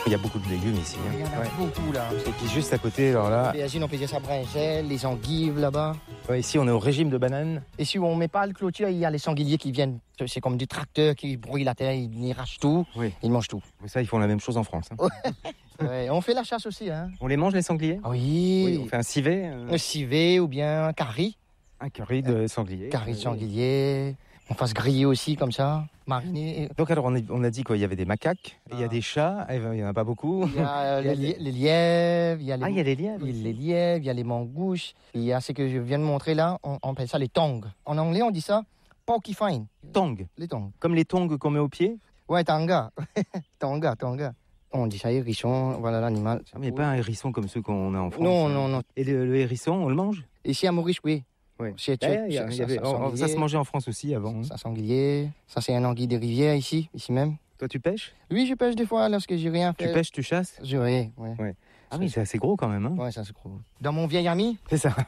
Il y a beaucoup de légumes ici. Il y en a beaucoup là. Et puis juste à côté, alors là, Imagine, on peut dire ça brinjelle, les anguilles là-bas. ouais, ici on est au régime de bananes. Et si on met pas le clôture, il y a les sangliers qui viennent. C'est comme des tracteurs qui brouillent la terre, ils rachent tout, Oui. ils mangent tout. Mais ça, ils font la même chose en France. Ouais, on fait la chasse aussi, hein. On les mange les sangliers? Oui. On fait un civet, Un civet ou bien un curry. un curry de sanglier. Curry de sanglier. On fasse griller aussi comme ça, mariner. Donc alors on a dit quoi? Il y avait des macaques, il y a des chats, il n'y en a pas beaucoup. Il y a les lièvres, il y a les, Ah, il y a les lièvres. il y a les lièvres, il y a les mangouches. Il y a ce que je viens de montrer là, on appelle ça les tongs. En anglais, on dit ça porcupine. Tongs, Les tongs. comme les tongs qu'on met au pied. Ouais, tanga. Tonga. On dit ça hérisson, voilà l'animal. Ah, mais pas un hérisson comme ceux qu'on a en France. Non. Et le hérisson, on le mange? Ici à Maurice, oui. Oui. C'est Ça se mangeait en France aussi avant. Hein. Ça sanglier. Ça c'est un anguille des rivières ici même. Toi, tu pêches? Oui, je pêche des fois lorsque j'ai rien fait. Tu pêches, tu chasses? Ouais. Ah oui, c'est assez gros quand même. Hein. Ouais, ça c'est gros. Dans mon vieil ami. C'est ça.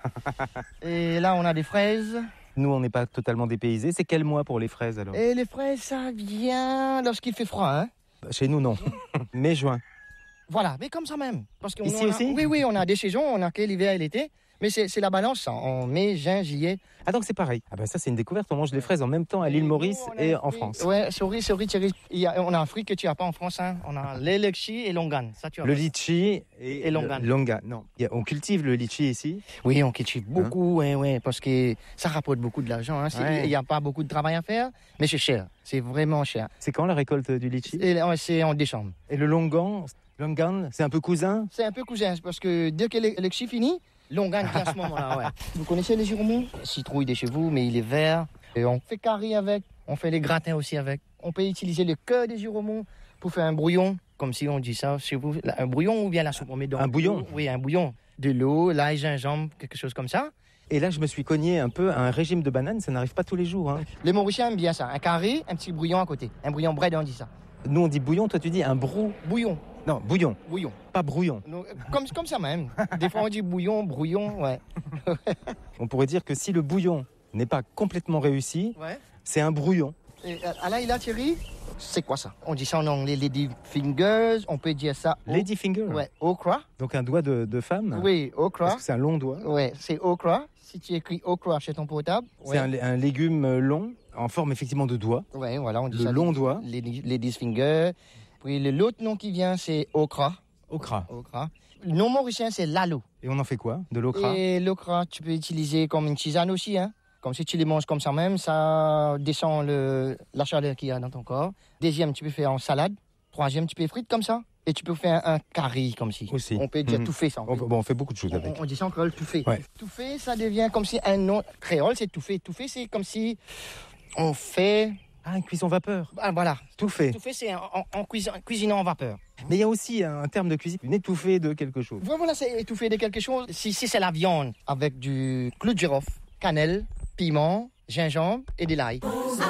Et là, on a des fraises. Nous, on n'est pas totalement dépaysés. C'est quel mois pour les fraises alors? Et les fraises, ça vient lorsqu'il fait froid, hein. Chez nous, non. Mai, juin. Voilà, mais comme ça même. Parce qu'on Ici aussi? Oui, on a des saisons, on a que l'hiver et l'été. Mais c'est la balance, ça. En mai, juin, juillet. Ah donc c'est pareil. Ah ben ça c'est une découverte. On mange des fraises en même temps à l'île Maurice et en France. Ouais, sorry, Thierry. On a un fruit que tu n'as pas en France. Hein. On a les litchis et longan. Ça, tu as Le litchi et longan. Longan. Non, on cultive le litchi ici. Oui, on cultive beaucoup, ouais, parce que ça rapporte beaucoup de l'argent. Hein. Il n'y a pas beaucoup de travail à faire, mais c'est cher. C'est vraiment cher. C'est quand la récolte du litchi? C'est en décembre. Et le longan, c'est un peu cousin? C'est un peu cousin, parce que dès que le litchi finit, longan vient à ce moment-là, ouais. Vous connaissez les giromons? Citrouille de chez vous, mais il est vert. Et on fait curry avec, on fait les gratins aussi avec. On peut utiliser le cœur des giromons pour faire un brouillon, comme si on dit ça chez vous. Un brouillon ou bien la soupe, on met dans un bouillon? Oui, un bouillon. De l'eau, l'ail, gingembre, quelque chose comme ça. Et là, je me suis cogné un peu à un régime de bananes, ça n'arrive pas tous les jours. Hein. Les Mauriciens aiment bien ça. Un curry, un petit brouillon à côté. Un brouillon bread, on dit ça. Nous, on dit bouillon, toi, tu dis un Bouillon. Non, bouillon. Bouillon. Pas brouillon. Donc, comme ça même. Des fois, on dit brouillon, ouais. On pourrait dire que si le bouillon n'est pas complètement réussi, c'est un brouillon. Et là, Thierry, c'est quoi ça? On dit ça en anglais, lady fingers. On peut dire ça. Lady finger? Ouais, okra. Donc un doigt de femme? Oui, okra. Parce que c'est un long doigt. Ouais, c'est okra. Si tu écris okra chez ton portable. C'est un légume long, en forme effectivement de doigt. Ouais, voilà, on dit ça. Le long doigt. Lady's finger. Puis l'autre nom qui vient, c'est okra. Okra. Le nom mauricien, c'est lalo. Et on en fait quoi? De l'okra? Et l'okra, tu peux utiliser comme une tisane aussi, hein. Comme si tu les manges comme ça même, ça descend la chaleur qu'il y a dans ton corps. Deuxième, tu peux faire en salade. Troisième, tu peux frire comme ça. Et tu peux faire un curry comme si. Aussi. On peut dire tout fait ça. On fait beaucoup de choses avec. On dit ça en créole, tout fait. Ouais. Tout fait, ça devient comme si un nom créole, c'est tout fait. Tout fait, c'est comme si on fait... Ah, une cuisson vapeur. Ah, voilà. Tout fait. Tout fait, c'est en cuisinant en vapeur. Mais il y a aussi un terme de cuisine, une étouffée de quelque chose. Voilà, c'est étouffé de quelque chose. Si c'est la viande avec du clou de girofle, cannelle, piment, gingembre et de l'ail.